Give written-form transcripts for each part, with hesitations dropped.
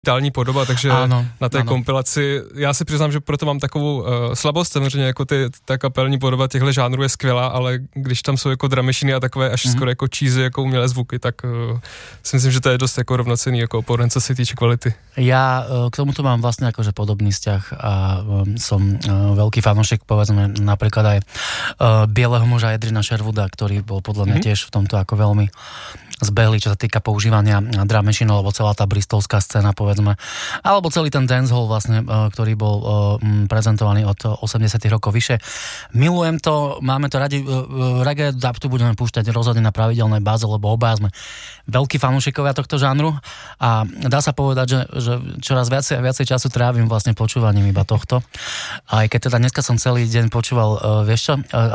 digitální podoba, takže áno, na té kompilaci, já si přiznám, že proto mám takovou slabost, samozřejmě jako ta kapelní podoba těchto žánrů je skvělá, ale když tam jsou jako drum machiny a takové až skoro jako cheesy, jako umělé zvuky, tak si myslím, že to je dost jako rovnocenný jako oponent, co se týče kvality. Ja k tomuto mám vlastne akože podobný vzťah a som veľký fanúšik, povedzme napríklad aj Bieleho muža Edrina Sherwooda, ktorý bol podľa mňa tiež v tomto ako veľmi zbehli, čo sa týka používania drum machine, alebo celá tá bristolská scéna, povedzme, alebo celý ten dancehall vlastne, ktorý bol prezentovaný od 80 rokov vyše. Milujem to, máme to radi, reggae dub tu budeme púšťať rozhodne na pravidelnej báze, lebo obaja sme veľkí fanúšikovia tohto žánru a dá sa povedať, že čoraz viacej a viacej času trávim vlastne počúvaním iba tohto. Aj keď teda dneska som celý deň počúval, vieš čo,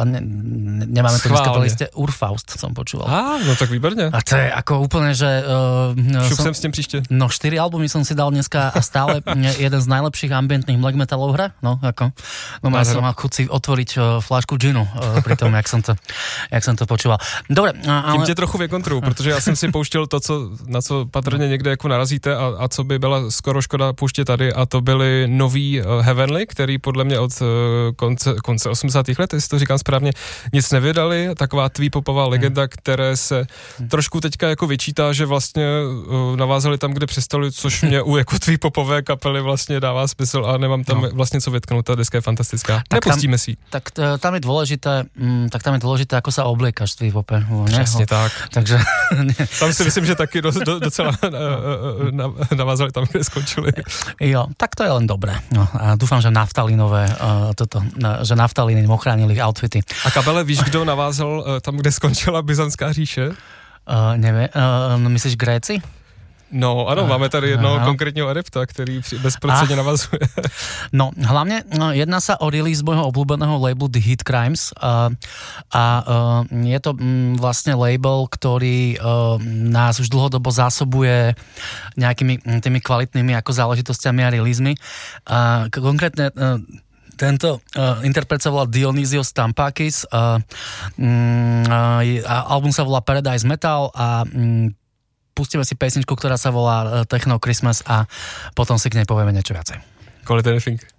nemáme to dneska po liste, Urfaust som počúval. No tak výborne. A to je ako úplne, že... Šup sem s tým príšte. No 4 albumy som si dal dneska a stále jeden z najlepších ambientných black metalov hra. No ako... No ja som mal chuť si otvoriť fľašku džinu pri tom, jak som to počúval. Dobre, ale... Tím tě trochu vykontruju, protože já jsem si pouštěl to, na co patrně někde jako narazíte a co by byla skoro škoda pouštět tady, a to byly nový Heavenly, který podle mě od konce 80. let, jestli to říkám správně, nic nevydali. Taková tweepopová legenda, které se trošku teďka jako vyčítá, že vlastně navázali tam, kde přestali, což mě u jako tweepopové kapely vlastně dává smysl a nemám tam vlastně co vytknout, ta deska je fantastická. Nepustíme si. Tak tam je dôležité, ako sa obliekaš v tweepope. Přesně tak. Takže... Tam si myslím, že taky docela navázali tam, kde skončili. Jo, tak to je len dobré. No, a dúfam, že naftalínové že naftalíny ochránili outfity. A Kabele, víš, kdo navázal tam, kde skončila Byzantská říše? Neviem, myslíš Gréci? No ano, máme tady jednoho konkrétního adepta, který bezprostředně navazuje. No, hlavne jedná sa o release môjho obľúbeného labelu The Hit Crimes a je to vlastne label, ktorý nás už dlhodobo zásobuje nejakými tými kvalitnými ako záležitostiami a releasemi. Konkrétne tento interpret sa volá Dionysios Stampakis, album sa volá Paradise Metal a pustíme si pesničku, ktorá sa volá Techno Christmas a potom si k nej povieme niečo viacej. Quality Anything.